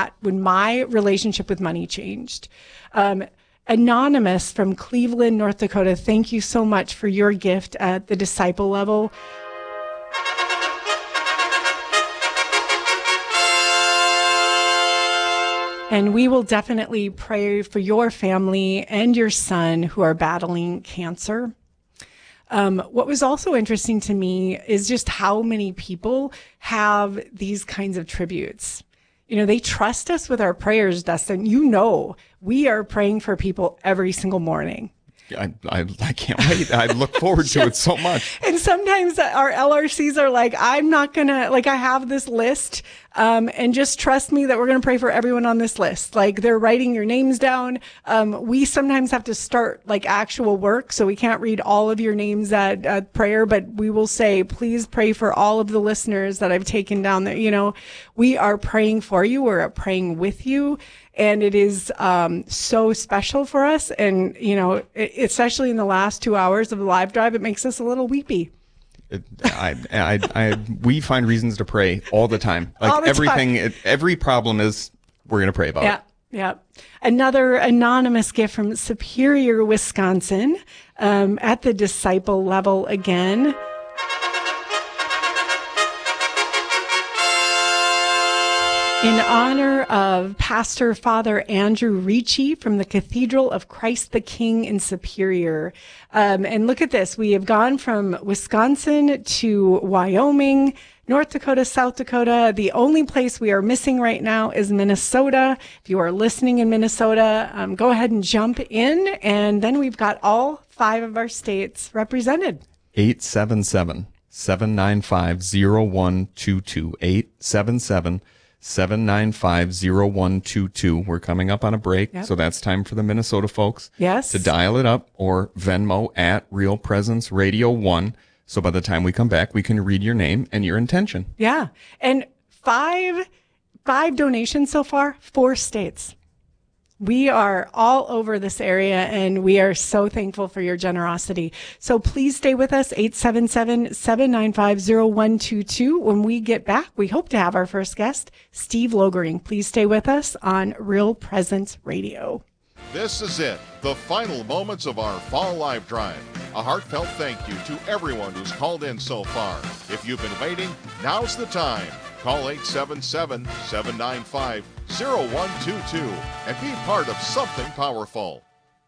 when my relationship with money changed. Anonymous from Cleveland, North Dakota, thank you so much for your gift at the disciple level. And we will definitely pray for your family and your son who are battling cancer. What was also interesting to me is just how many people have these kinds of tributes. You know, they trust us with our prayers, Dustin. You know, we are praying for people every single morning. I can't wait. I look forward to it so much. And sometimes our LRCs are like, I'm not going to, like, I have this list, and just trust me that we're going to pray for everyone on this list. Like, they're writing your names down. We sometimes have to start like actual work, so we can't read all of your names at prayer, but we will say, please pray for all of the listeners that I've taken down there. You know, we are praying for you. We're praying with you. And it is so special for us. And, you know, especially in the last 2 hours of the live drive, it makes us a little weepy. We find reasons to pray all the time. Like all the everything, time. Every problem is, we're going to pray about it. Yeah. Another anonymous gift from Superior, Wisconsin, at the disciple level again. In honor of Pastor Father Andrew Ricci from the Cathedral of Christ the King in Superior. And look at this. We have gone from Wisconsin to Wyoming, North Dakota, South Dakota. The only place we are missing right now is Minnesota. If you are listening in Minnesota, go ahead and jump in. And then we've got all 5 of our states represented. 877-795-0122. 877-795-0122. We're coming up on a break, so that's time for the Minnesota folks to dial it up, or Venmo at Real Presence Radio 1. So by the time we come back, we can read your name and your intention. Yeah. And five donations so far, 4 states. We are all over this area, and we are so thankful for your generosity. So please stay with us, 877-795-0122. When we get back, we hope to have our first guest, Steve Logering. Please stay with us on Real Presence Radio. This is it, the final moments of our Fall Live Drive. A heartfelt thank you to everyone who's called in so far. If you've been waiting, now's the time. Call 877-795-0122 and be part of something powerful.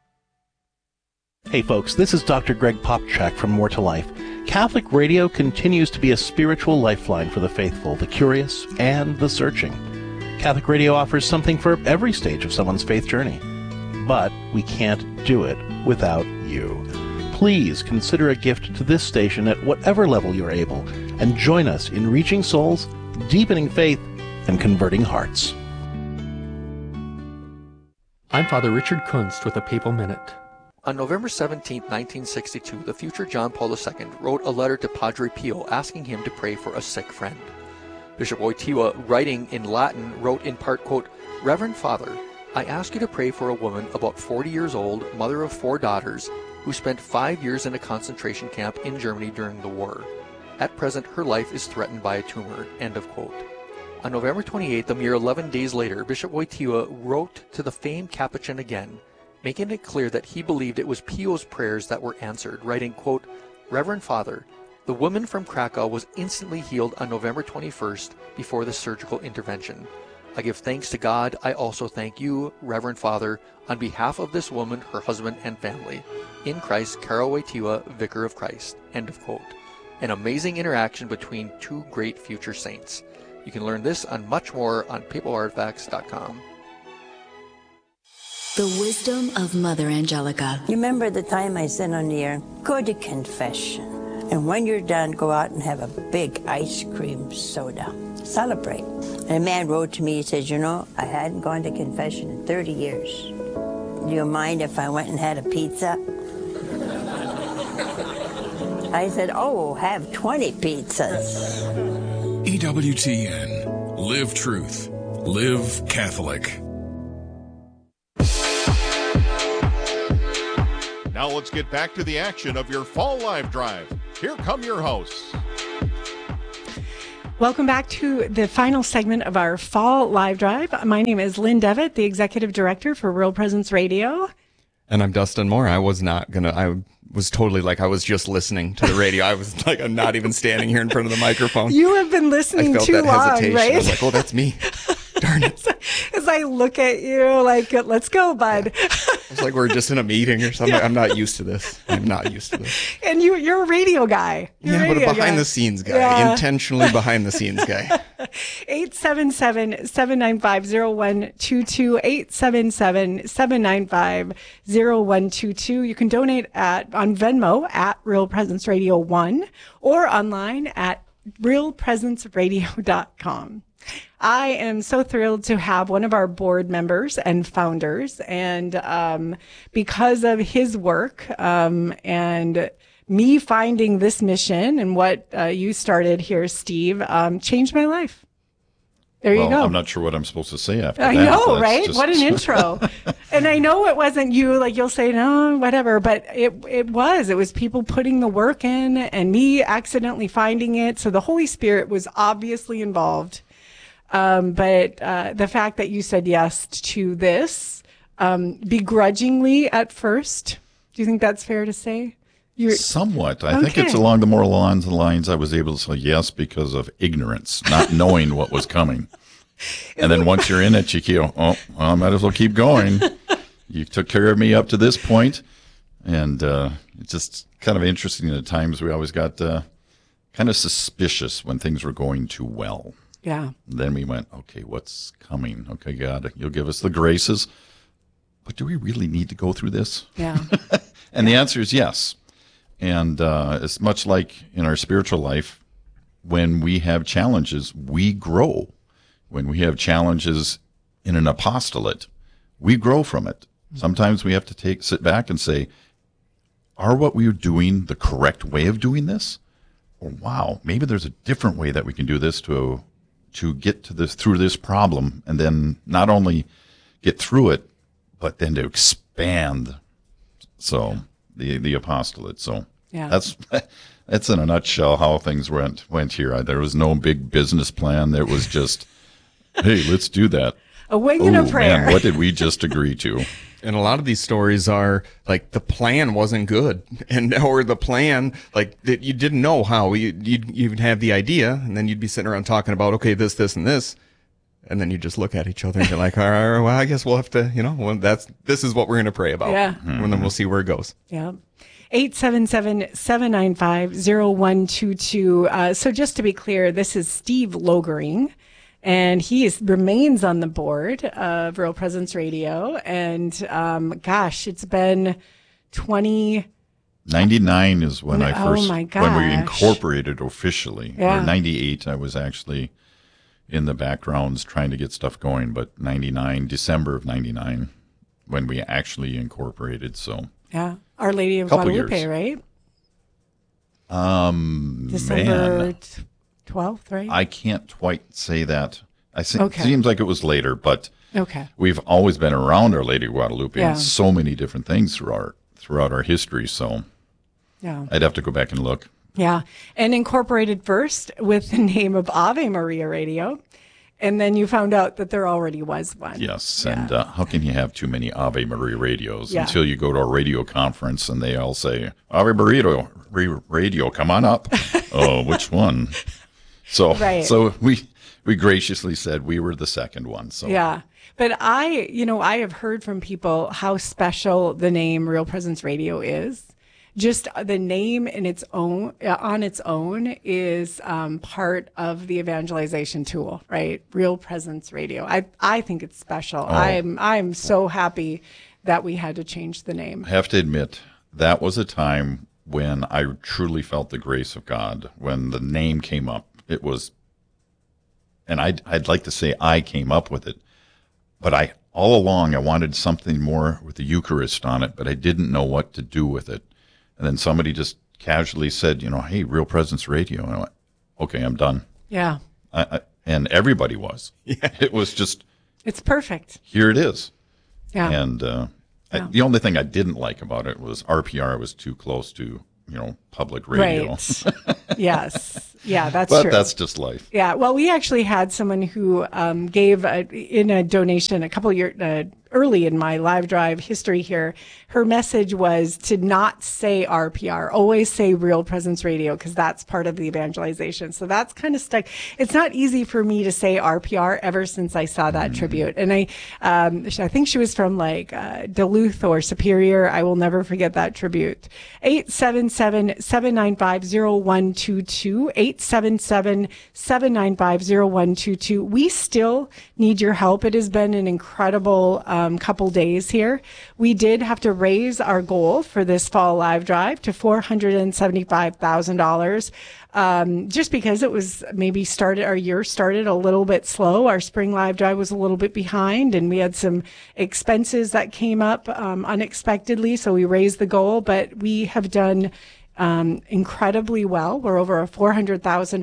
Hey folks, this is Dr. Greg Popchak from More to Life. Catholic radio continues to be a spiritual lifeline for the faithful, the curious, and the searching. Catholic radio offers something for every stage of someone's faith journey. But we can't do it without you. Please consider a gift to this station at whatever level you're able, and join us in reaching souls, deepening faith, and converting hearts. I'm Father Richard Kunst with a Papal Minute. On November 17, 1962, the future John Paul II wrote a letter to Padre Pio asking him to pray for a sick friend. Bishop Wojtyła, writing in Latin, wrote in part, quote, "Reverend Father, I ask you to pray for a woman about 40 years old, mother of 4 daughters, who spent 5 years in a concentration camp in Germany during the war. At present, her life is threatened by a tumor." End of quote. On November 28th, a mere 11 days later, Bishop Wojtyła wrote to the famed Capuchin again, making it clear that he believed it was Pio's prayers that were answered, writing, quote, "Reverend Father, the woman from Krakow was instantly healed on November 21st before the surgical intervention. I give thanks to God. I also thank you, Reverend Father, on behalf of this woman, her husband, and family. In Christ, Karol Wojtyła, Vicar of Christ." End of quote. An amazing interaction between 2 great future saints. You can learn this and much more on papalartifacts.com. The wisdom of Mother Angelica. You remember the time I said on the air, go to confession. And when you're done, go out and have a big ice cream soda. Celebrate. And a man wrote to me, he said, you know, I hadn't gone to confession in 30 years. Do you mind if I went and had a pizza? I said, oh, have 20 pizzas. EWTN. Live truth. Live Catholic. Now let's get back to the action of your Fall Live Drive. Here come your hosts. Welcome back to the final segment of our fall live drive. My name is Lynn Devitt, the Executive Director for Real Presence Radio. And I'm Dustin Moore. I was totally like, I was just listening to the radio. I was like, I'm not even standing here in front of the microphone. You have been listening too long, right? I was like, oh, that's me. Darn it. As I look at you like, let's go, bud. Yeah. It's like we're just in a meeting or something. Yeah. I'm not used to this. And you're a radio guy. But a behind-the-scenes guy. Intentionally behind-the-scenes guy. 877-795-0122. 877-795-0122. You can donate on Venmo at Real Presence Radio 1 or online at realpresenceradio.com. I am so thrilled to have one of our board members and founders, and because of his work and me finding this mission and what you started here, Steve, changed my life. There you go. I'm not sure what I'm supposed to say after that. I know, right? What an intro. And I know it wasn't you, like you'll say, no, whatever, but it was people putting the work in and me accidentally finding it. So the Holy Spirit was obviously involved. But the fact that you said yes to this, begrudgingly at first, do you think that's fair to say? Somewhat. I think it's along the moral lines I was able to say yes because of ignorance, not knowing what was coming. And then once you're in it, you go, I might as well keep going. You took care of me up to this point. And it's just kind of interesting at times. We always got kind of suspicious when things were going too well. Yeah. Then we went, okay, what's coming? Okay, God, you'll give us the graces. But do we really need to go through this? Yeah. And the answer is yes. And it's much like in our spiritual life, when we have challenges, we grow. When we have challenges in an apostolate, we grow from it. Sometimes we have to sit back and say, are what we are doing the correct way of doing this? Or wow, maybe there's a different way that we can do this to get to this through this problem, and then not only get through it, but then to expand. So the apostolate. So that's in a nutshell how things went here. There was no big business plan. There was just, hey, let's do that. A wing and a prayer. Man, what did we just agree to? And a lot of these stories are like the plan wasn't good, or the plan like that you didn't know how you'd have the idea, and then you'd be sitting around talking about this, and this, and then you just look at each other and be like, all right, well, I guess we'll have to, this is what we're going to pray about, and then we'll see where it goes. Yeah. 877-795-0122. So just to be clear, this is Steve Logering. And he remains on the board of Real Presence Radio. And it's been 99 is when I first, when we incorporated officially. Yeah. Or 98, I was actually in the backgrounds trying to get stuff going. But December of 99, when we actually incorporated. So yeah, Our Lady of Guadalupe, right? December 12th, right? I can't quite say that. It seems like it was later, but we've always been around Our Lady of Guadalupe and so many different things throughout our history. So I'd have to go back and look. Yeah, and incorporated first with the name of Ave Maria Radio, and then you found out that there already was one. Yes, and how can you have too many Ave Maria radios until you go to a radio conference and they all say, Ave Maria Radio, come on up. Oh, which one? So we graciously said we were the second one. So yeah, but I have heard from people how special the name Real Presence Radio is. Just the name on its own is part of the evangelization tool, right? Real Presence Radio. I think it's special. I'm so happy that we had to change the name. I have to admit, that was a time when I truly felt the grace of God. When the name came up, it was, and I'd like to say I came up with it, but all along I wanted something more with the Eucharist on it, but I didn't know what to do with it. And then somebody just casually said, hey, Real Presence Radio. And I went, okay, I'm done. Yeah. And everybody was. Yeah. It was just. It's perfect. Here it is. Yeah. And the only thing I didn't like about it was RPR was too close to, public radio. Right. Yes. Yeah, that's but true. That's just life. Yeah. Well, we actually had someone who gave in a donation a couple of years early in my live drive history here. Her message was to not say RPR, always say Real Presence Radio, because that's part of the evangelization. So that's kind of stuck. It's not easy for me to say RPR ever since I saw that tribute. And I think she was from like Duluth or Superior. I will never forget that tribute. 877-795-0122, 877-795-0122. We still need your help. It has been an incredible couple days here. We did have to raise our goal for this fall live drive to $475,000. Just because it was maybe our year started a little bit slow. Our spring live drive was a little bit behind, and we had some expenses that came up unexpectedly. So we raised the goal, but we have done incredibly well. We're over $400,000,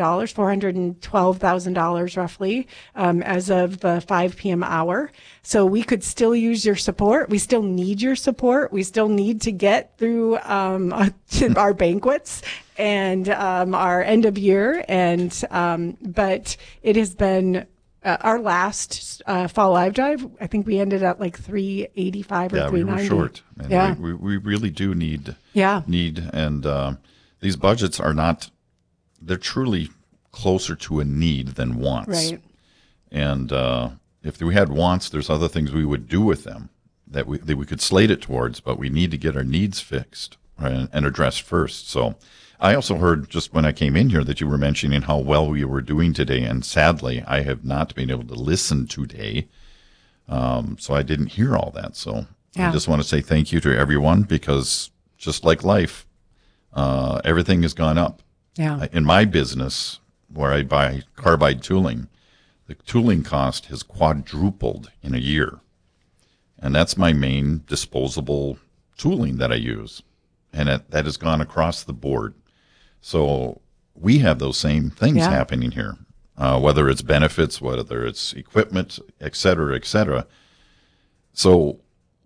$412,000 roughly, as of the 5 p.m. hour. So we could still use your support. We still need your support. We still need to get through, our banquets and, our end of year. But it has been, our last fall live drive, I think we ended at like 385 or 390. We were short. And we really do need. And these budgets are not. They're truly closer to a need than wants. Right. And if we had wants, there's other things we would do with them that we could slate it towards. But we need to get our needs fixed and addressed first. So. I also heard just when I came in here that you were mentioning how well we were doing today, and sadly, I have not been able to listen today, so I didn't hear all that. So I just want to say thank you to everyone, because just like life, everything has gone up. Yeah. In my business, where I buy carbide tooling, the tooling cost has quadrupled in a year, and that's my main disposable tooling that I use, and that has gone across the board. So we have those same things happening here, whether it's benefits, whether it's equipment, et cetera, et cetera. So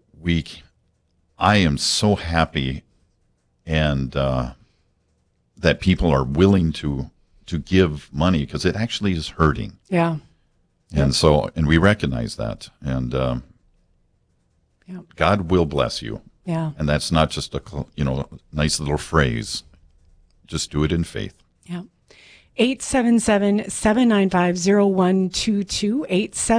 I am so happy and that people are willing to give money, because it actually is hurting. Yeah. And we recognize that. And God will bless you. Yeah. And that's not just a nice little phrase. Just do it in faith. Yeah. 877-795-0122,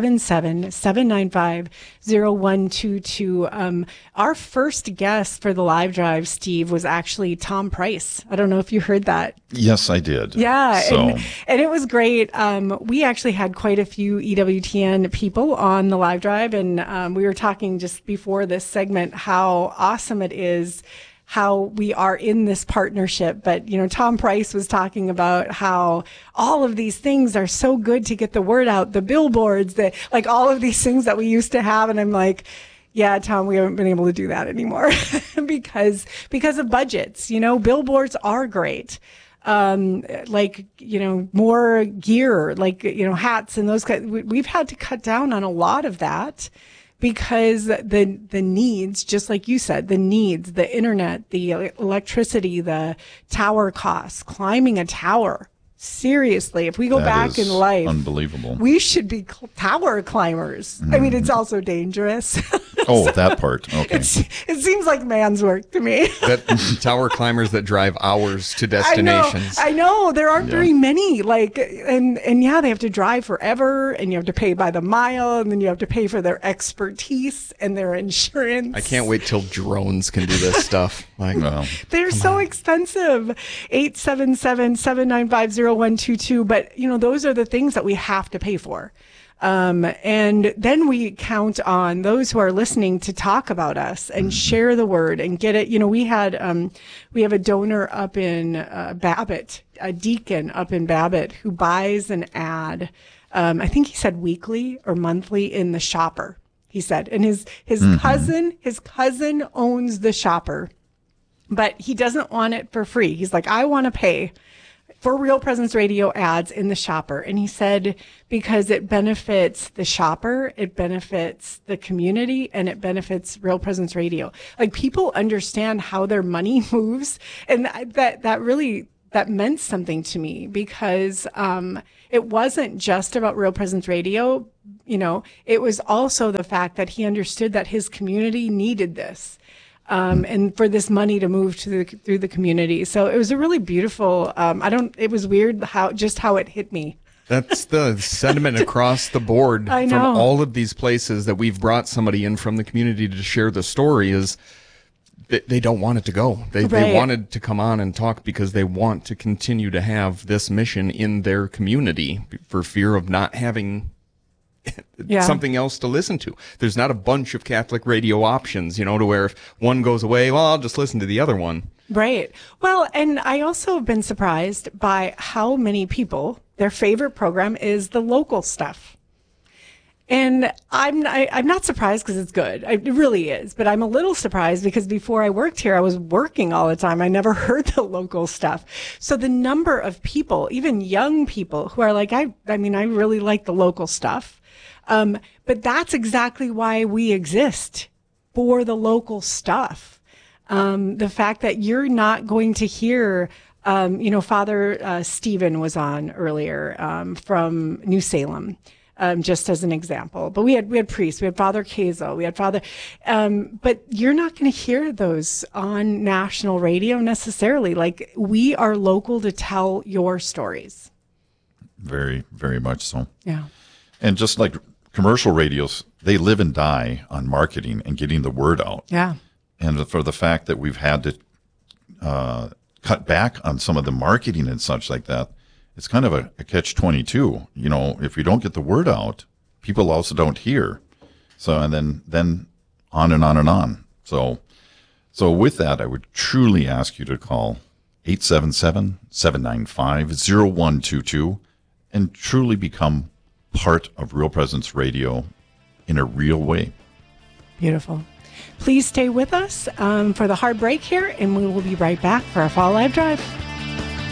877-795-0122. Our first guest for the live drive, Steve, was actually Tom Price. I don't know if you heard that. Yes, I did. Yeah. And it was great. We actually had quite a few EWTN people on the live drive, and we were talking just before this segment how awesome it is how we are in this partnership. But, Tom Price was talking about how all of these things are so good to get the word out, the billboards, like all of these things that we used to have. And I'm like, yeah, Tom, we haven't been able to do that anymore because of budgets. Billboards are great. More gear, hats and those kinds. We've had to cut down on a lot of that, because the needs, just like you said, the needs, the internet, the electricity, the tower costs, climbing a tower. Seriously, if we go back in life, unbelievable. We should be tower climbers. I mean, it's also dangerous. Oh, that part. Okay. It seems like man's work to me. That tower climbers that drive hours to destinations. I know. There aren't very many. And they have to drive forever, and you have to pay by the mile, and then you have to pay for their expertise and their insurance. I can't wait till drones can do this stuff. They're so expensive. 877-795-0122. But, those are the things that we have to pay for. And then we count on those who are listening to talk about us and share the word and get it. We have a donor up in Babbitt, a deacon up in Babbitt, who buys an ad. I think he said weekly or monthly in the Shopper, he said. And his cousin owns the Shopper, but he doesn't want it for free. He's like, I want to pay for Real Presence Radio ads in the Shopper. And he said, because it benefits the shopper, it benefits the community, and it benefits Real Presence Radio. Like, people understand how their money moves. And that really that meant something to me, because it wasn't just about Real Presence Radio. It was also the fact that he understood that his community needed this. And for this money to move through the community. So it was a really beautiful, it was weird how it hit me. That's the sentiment across the board from all of these places that we've brought somebody in from the community to share the story is they don't want it to go. They wanted to come on and talk because they want to continue to have this mission in their community for fear of not having something else to listen to. There's not a bunch of Catholic radio options, to where if one goes away, well, I'll just listen to the other one. Right. Well, and I also have been surprised by how many people, their favorite program is the local stuff. And I'm not surprised because it's good. It really is. But I'm a little surprised because before I worked here, I was working all the time. I never heard the local stuff. So the number of people, even young people, who are like, I really like the local stuff. But that's exactly why we exist, for the local stuff. The fact that you're not going to hear, Father Stephen was on earlier from New Salem, just as an example. But we had priests, we had Father Kazo, we had Father, but you're not going to hear those on national radio necessarily. Like, we are local to tell your stories. Very, very much so. Yeah. And just like commercial radios, they live and die on marketing and getting the word out. Yeah. And for the fact that we've had to cut back on some of the marketing and such like that, it's kind of a catch-22. If you don't get the word out, people also don't hear. So, and then on and on and on. So with that, I would truly ask you to call 877-795-0122 and truly become part of Real Presence Radio in a real way. Beautiful. Please stay with us for the hard break here, and we will be right back for our Fall Live Drive.